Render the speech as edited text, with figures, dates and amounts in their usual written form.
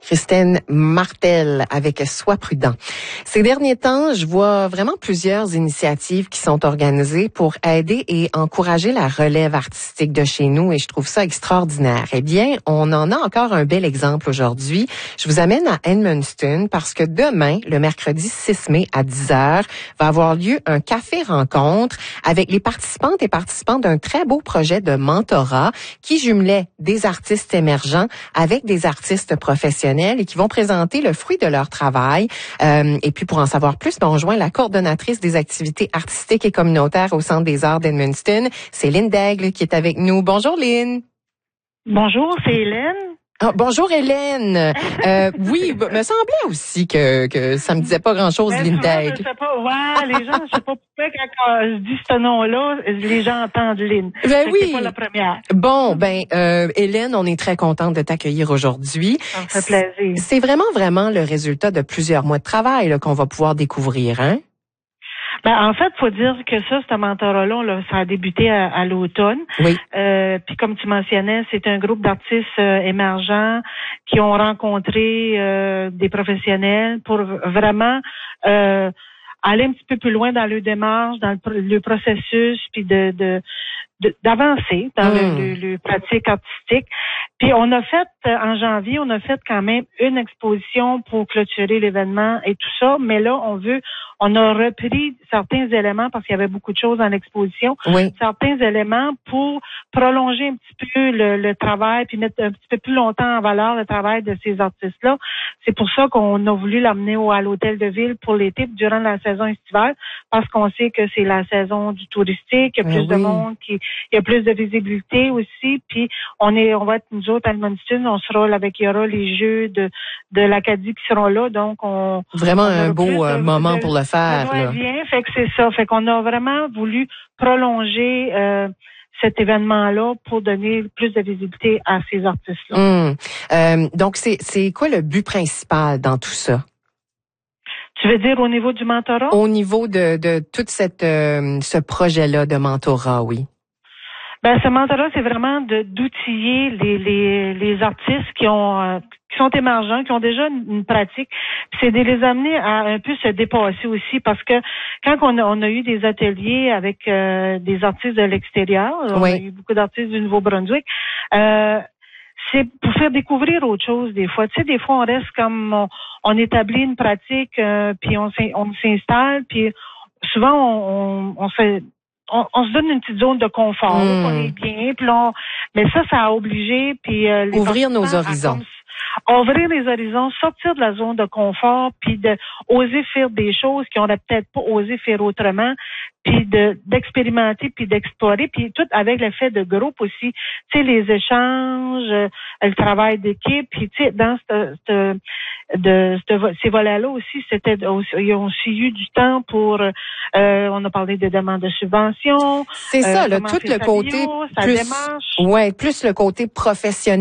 Christine Martel avec Sois prudent. Ces derniers temps, je vois vraiment plusieurs initiatives qui sont organisées pour aider et encourager la relève artistique de chez nous et je trouve ça extraordinaire. Eh bien, on en a encore un bel exemple aujourd'hui. Je vous amène à Edmundston parce que demain, le mercredi 6 mai à 10h, va avoir lieu un café rencontre avec les participantes et participants d'un très beau projet de mentorat qui jumelait des artistes émergents avec des artistes professionnels et qui vont présenter le fruit de leur travail. Et puis, pour en savoir plus, on rejoint la coordonnatrice des activités artistiques et communautaires au Centre des arts d'Edmundston. C'est Lynn Daigle qui est avec nous. Bonjour, Lynn. Bonjour, c'est Hélène. Ah, bonjour Hélène. Oui, me semblait aussi que ça me disait pas grand-chose, Lynn Daigle. Je sais pas, ouais, les gens, je sais pas pourquoi quand je dis ce nom-là, les gens entendent Lynn. Ben oui. C'est pas la première. Bon, Hélène, on est très contente de t'accueillir aujourd'hui. Ça me fait plaisir. C'est vraiment le résultat de plusieurs mois de travail là, qu'on va pouvoir découvrir, hein? En fait, faut dire que ce mentorat-là, ça a débuté à l'automne. Oui. Puis comme tu mentionnais, c'est un groupe d'artistes émergents qui ont rencontré des professionnels pour vraiment aller un petit peu plus loin dans le démarche, dans le processus, puis d'avancer dans le pratique artistique. Puis on a fait, en janvier, quand même une exposition pour clôturer l'événement et tout ça, mais là, on a repris certains éléments parce qu'il y avait beaucoup de choses dans l'exposition, oui. Certains éléments pour prolonger un petit peu le travail, puis mettre un petit peu plus longtemps en valeur le travail de ces artistes-là. C'est pour ça qu'on a voulu l'amener à l'hôtel de ville pour l'été, durant la saison estivale, parce qu'on sait que c'est la saison du touristique, il y a plus de monde, il y a plus de visibilité aussi, puis on va être nous autres à Edmundston, il y aura les jeux de l'Acadie qui seront là, donc vraiment un beau moment pour le faire. Là. Bien, fait que c'est ça, fait qu'on a vraiment voulu prolonger cet événement-là pour donner plus de visibilité à ces artistes-là. Donc c'est quoi le but principal dans tout ça? Tu veux dire au niveau du mentorat? Au niveau de toute ce projet-là de mentorat, oui. Ce mentorat, c'est vraiment d'outiller les artistes qui sont émergents, qui ont déjà une pratique. Puis c'est de les amener à un peu se dépasser aussi, parce que quand on a eu des ateliers avec des artistes de l'extérieur, on a eu beaucoup d'artistes du Nouveau-Brunswick, c'est pour faire découvrir autre chose des fois. Tu sais, des fois, on reste comme on établit une pratique, puis on s'installe, puis souvent on se donne une petite zone de confort, on est bien, puis mais ça a obligé, puis ouvrir nos horizons. Ouvrir les horizons, sortir de la zone de confort, puis de oser faire des choses qu'on n'aurait peut-être pas osé faire autrement, puis d'expérimenter, puis d'explorer, puis tout avec l'effet de groupe aussi. Tu sais, les échanges, le travail d'équipe, puis tu sais, dans ces volets-là aussi, ils ont aussi eu du temps pour, on a parlé de demandes de subventions. C'est ça, tout le côté plus le côté professionnel.